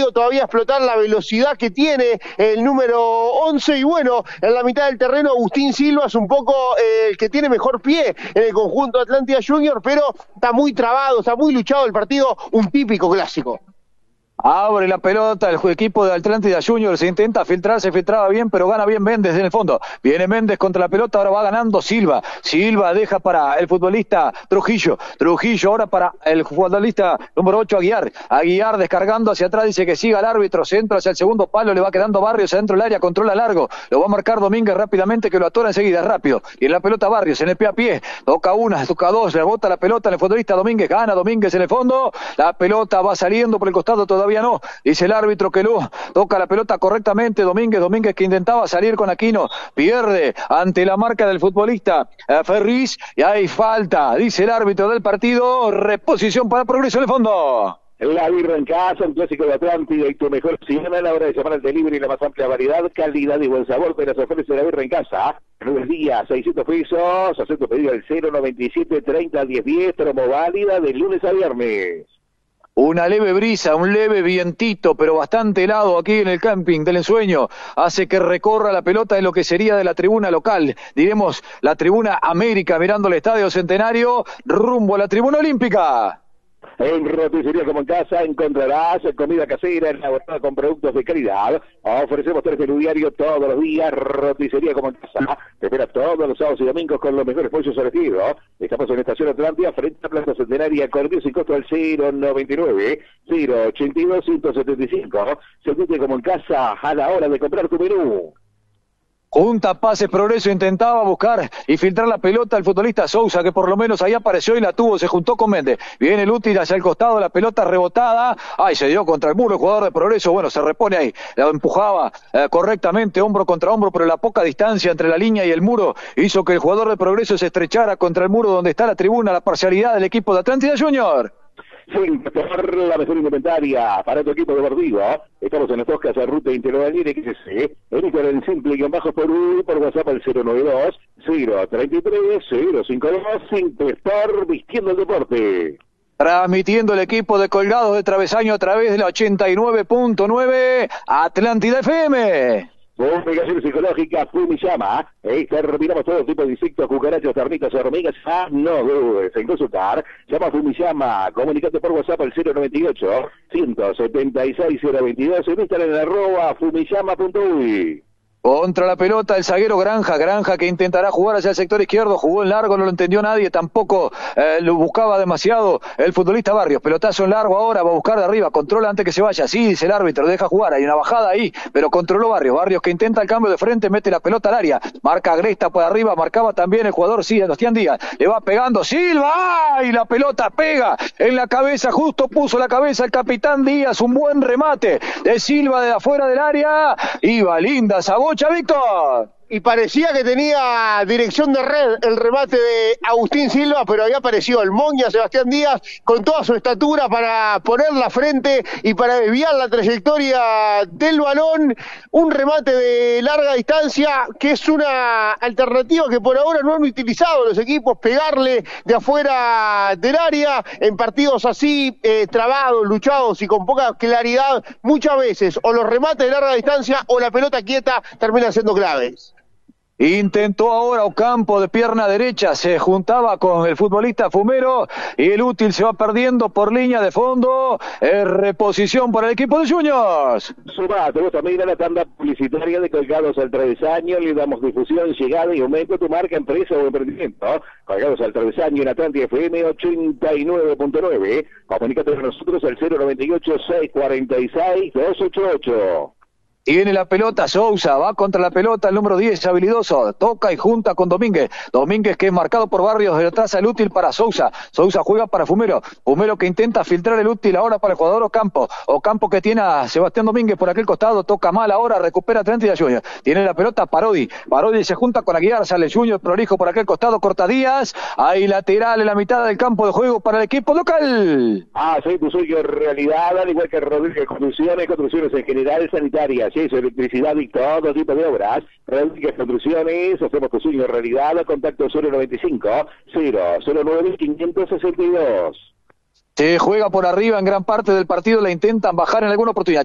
podido todavía explotar la velocidad que tiene el número 11, y bueno, en la mitad del terreno Agustín Silva es un poco el que tiene mejor pie en el conjunto Atlántida Junior, pero está muy trabado, está muy luchado el partido, un típico clásico. Abre la pelota el equipo de Atlántida Junior, se intenta filtrar, se filtraba bien, pero gana bien Méndez en el fondo. Viene Méndez contra la pelota, ahora va ganando Silva. Silva deja para el futbolista Trujillo. Trujillo ahora para el futbolista número 8, Aguiar. Aguiar descargando hacia atrás, dice que siga el árbitro, se entra hacia el segundo palo, le va quedando Barrios adentro del área, controla largo. Lo va a marcar Domínguez rápidamente, que lo atora enseguida, rápido. Y en la pelota Barrios, en el pie a pie. Toca una, toca dos, rebota la pelota en el futbolista Domínguez, gana Domínguez en el fondo. La pelota va saliendo por el costado, todavía no, dice el árbitro que lo toca la pelota correctamente Domínguez que intentaba salir con Aquino, pierde ante la marca del futbolista Ferriz, y hay falta, dice el árbitro del partido, reposición para Progreso en el fondo. La birra en casa, un clásico de Atlántida y tu mejor opción a la hora de llamar al delivery, la más amplia variedad, calidad y buen sabor, pero se ofrece la birra en casa. 9 días, 600 pesos, hacer tu pedido al 097 30 10 10, promo válida de lunes a viernes. Una leve brisa, un leve vientito, pero bastante helado aquí en el camping del ensueño, hace que recorra la pelota de lo que sería de la tribuna local, diremos la tribuna América, mirando el Estadio Centenario, rumbo a la tribuna olímpica. En Roticería como en casa encontrarás comida casera elaborada con productos de calidad. Ofrecemos servicio diario todos los días. Roticería como en casa te espera todos los sábados y domingos con los mejores pollos elegidos. Estamos en Estación Atlántida frente a Plaza Centenaria, con envío sin costo al 099 082 175. Sentite como en casa a la hora de comprar tu menú. Junta pases Progreso, intentaba buscar y filtrar la pelota al futbolista Sousa, que por lo menos ahí apareció y la tuvo, se juntó con Méndez. Viene el útil hacia el costado, la pelota rebotada, se dio contra el muro el jugador de Progreso, bueno, se repone ahí, la empujaba correctamente hombro contra hombro, pero la poca distancia entre la línea y el muro hizo que el jugador de Progreso se estrechara contra el muro donde está la tribuna, la parcialidad del equipo de Atlántida Junior. Sin por la mejor indumentaria para tu equipo deportivo. Estamos en las dos casas, Ruta Interior del XC. Elige en simple y bajo por WhatsApp al 092 033 052. Simple Sport, vistiendo el deporte. Transmitiendo el equipo de Colgados de Travesaño a través de la 89.9 Atlántida FM. Fumigación psicológica Fumiyama. Terminamos todo tipo de insectos, cucarachas, termitas, hormigas. No dudes en consultar. Llama a Fumiyama. Comunicate por WhatsApp al 098 176 022 y vístale en @fumiyama.uy. Contra la pelota el zaguero Granja que intentará jugar hacia el sector izquierdo, jugó en largo, no lo entendió nadie, tampoco lo buscaba demasiado el futbolista Barrios, pelotazo en largo ahora, va a buscar de arriba, controla antes que se vaya, sí, dice el árbitro, deja jugar, hay una bajada ahí, pero controló Barrios que intenta el cambio de frente, mete la pelota al área, marca Agresta por arriba, marcaba también el jugador Sebastián Díaz, le va pegando Silva, y la pelota pega en la cabeza, justo puso la cabeza el capitán Díaz, un buen remate de Silva de afuera del área, iba linda esa bocha, Víctor. Y parecía que tenía dirección de red el remate de Agustín Silva, pero ahí apareció el Moña Sebastián Díaz con toda su estatura para poner la frente y para desviar la trayectoria del balón. Un remate de larga distancia que es una alternativa que por ahora no han utilizado los equipos, pegarle de afuera del área en partidos así trabados, luchados y con poca claridad. Muchas veces o los remates de larga distancia o la pelota quieta terminan siendo claves. Intentó ahora Ocampo de pierna derecha, se juntaba con el futbolista Fumero y el útil se va perdiendo por línea de fondo. Reposición para el equipo de Juniors. Sumate vos también a la tanda publicitaria de Colgados al Travesaño, le damos difusión, llegada y aumento a tu marca, empresa o emprendimiento. Colgados al Travesaño en Atlántida FM 89.9. Comunícate con nosotros al 098 646 288. Tiene la pelota Sousa, va contra la pelota el número 10, habilidoso, toca y junta con Domínguez que es marcado por Barrios, de atrás el útil para Sousa juega para Fumero que intenta filtrar el útil ahora para el jugador Ocampo que tiene a Sebastián Domínguez por aquel costado, toca mal ahora, recupera Atlántida Junior, tiene la pelota Parodi se junta con Aguiar, sale Junior prolijo por aquel costado, corta Díaz, hay lateral en la mitad del campo de juego para el equipo local. Sí, tu sueño realidad, al igual que Rodríguez construcciones en general sanitarias, eso, electricidad y todo tipo de obras. Rodríguez Construcciones, hacemos tu sueño realidad, contacto 095 009 562. Se juega por arriba en gran parte del partido, la intentan bajar en alguna oportunidad.